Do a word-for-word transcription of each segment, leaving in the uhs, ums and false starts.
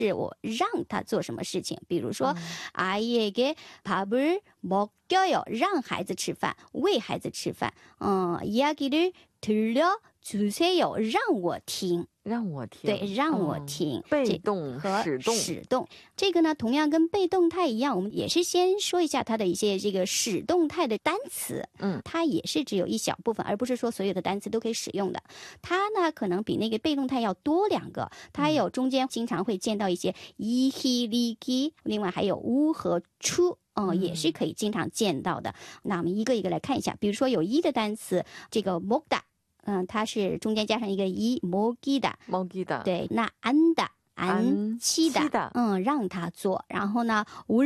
是我让他做什么事情，比如说 아이에게 밥을 먹여요， 让孩子吃饭，喂孩子吃饭。嗯 이야기를 들려주세요， 让我听。 让我听， 对，让我听、 嗯、被动和使动使动，这个呢同样跟被动态一样，我们也是先说一下它的一些这个使动态的单词。 嗯， 它也是只有一小部分，而不是说所有的单词都可以使用的。它呢可能比那个被动态要多两个，它还有中间经常会见到一些이 히 리 기，另外还有우和추。嗯、呃，也是可以经常见到的。那我们一个一个来看一下，比如说有一的单词，这个먹다。嗯，它是中间加上一个一，먹이다， 먹이다， 对，那안다，安期的，嗯，让他做，然后呢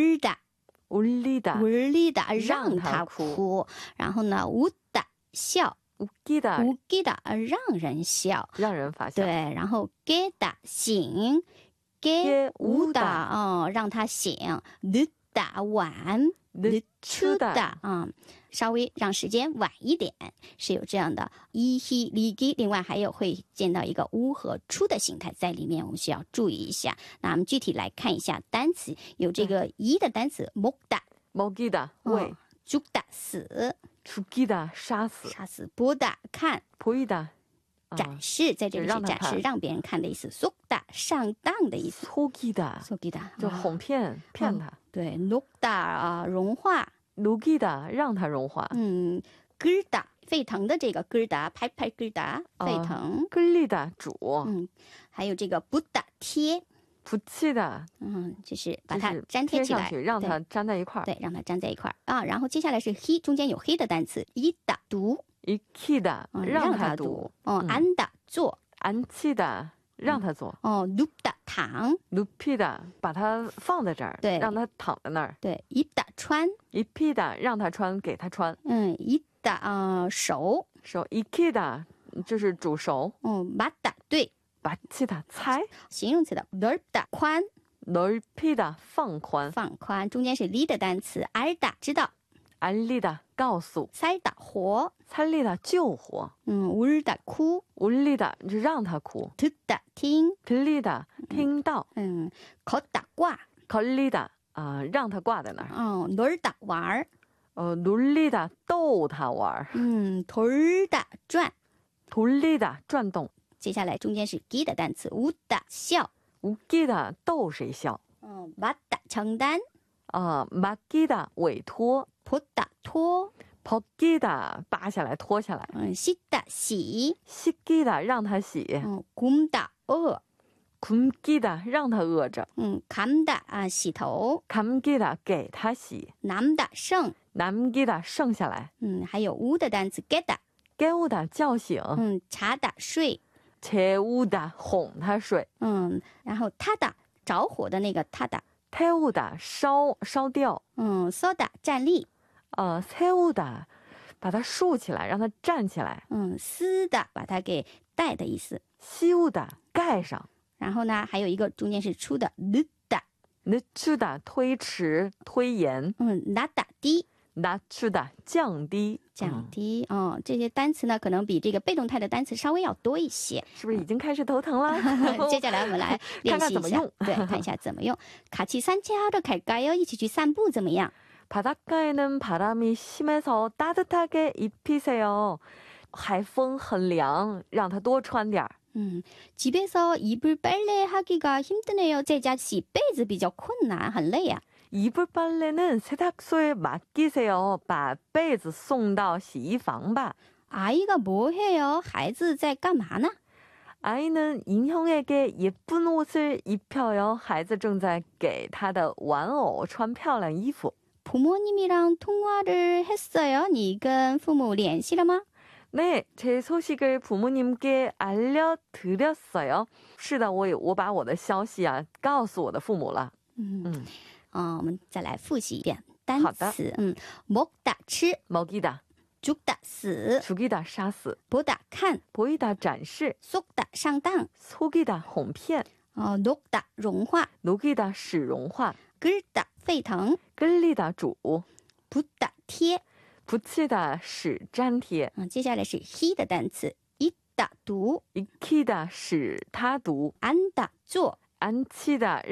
，울다，울리다，울리다，让他哭，然后呢，웃다，笑，웃기다，웃기다，让人笑， 让人发笑， 对，然后깨다，醒，깨우다，哦，让他醒，늦다，晚。늦추다，嗯，稍微让时间晚一点，是有这样的이 히 리 기，另外还有会见到一个우和추的形态在里面，我们需要注意一下。那我们具体来看一下单词，有这个이的单词먹다，먹이다， 喂 ，죽다死 ，죽이다杀死， 杀死，보다看 ，보이다 展示，在这里是展示让别人看的意思，속다上当的意思， 속이다 속이다 就哄骗骗他。 对 녹다啊融化 녹이다让它融化。 嗯 끓다沸腾的这个 끓다拍拍 끓다沸腾 끓리다煮。 嗯还有这个 붙다贴 붙이다 嗯就是把它粘贴起来， 让它粘在一块儿。 对，让它粘在一块儿啊。然后接下来是 he 中间有 he 的单词 이다读 익히다让它读。 哦 앉다做 앉히다让他做。 哦 눕다躺 눕히다把它放在这儿， 对， 让他躺在那儿。 对 입다穿 입히다让他穿给他穿。 嗯 입다啊熟熟 익히다就是煮熟。 哦 맞다对 맞히다猜形容词的 넓다宽 넓히다放宽放宽，中间是 리 的单词 알다知道 알리다告诉 살다活 살리다救活。 嗯 울다哭 울리다就让他哭。 듣다听 들리다听到。 嗯 걷다挂 걸리다啊、呃、让他挂在那儿。 哦 놀다玩呃 놀리다逗他玩。 嗯 돌다转 돌리다转动。 接下来中间是 기 的单词 웃다笑 웃기다逗谁笑。 嗯 맡다承担啊 맡기다委托。 벗다脱 벗기다扒下来脱下来。 嗯 씻다洗 씻기다让他洗。 嗯 굶다饿 굶기다让他饿着。 嗯 감다啊洗头 감기다给他洗。 남다剩 남기다剩下来。 嗯还有 우 的单词 깨다 깨우다叫醒。 嗯 자다睡 재우다哄他睡。 嗯然后 타다着火的那个 타다 태우다烧烧掉。 嗯 서다站立呃 세우다把它竖起来让它站起来。 嗯 쓰다把它给带的意思。 씌우다盖上。 然后呢还有一个中间是出的 늦다 늦추다推迟推延。 嗯 낮다低 낮추다降低降低、嗯、哦，这些单词呢可能比这个被动态的单词稍微要多一些， 是不是已经开始头疼了？ 接下来我们来练习一下，看看怎么用对，看一下怎么用。같이 산책하러 갈까요？一起去散步怎么样？ 바닷가에는 바람이 심해서 따뜻하게 입히세요. 海风很凉让它多穿点儿。 음, 집에서 이불 빨래하기가 힘드네요. 在家洗被子比较困难很累啊。 이불 빨래는 세탁소에 맡기세요. 把被子送到洗衣房吧。 아이가 뭐 해요? 孩子在干嘛呢？ 아이는 인형에게 예쁜 옷을 입혀요. 孩子正在给他的玩偶穿漂亮衣服。 부모님이랑 통화를 했어요? 你跟父母联系了吗？ 네, 제 소식을 부모님께 알려드렸어요. 是的，我我把我的消息啊告诉我的父母了。 嗯嗯，啊，我们再来复习一遍单词。嗯，먹다吃 먹이다 죽다死 죽이다杀死 보다看 보이다展示 속다上当 속이다哄骗 어, 녹다融化 녹이다使融化 끓다沸腾 끓리다煮 붙다贴 붙이다使粘贴。 嗯，接下来是 he 的单词 읽다读 익히다使他读 앉다坐 앉히다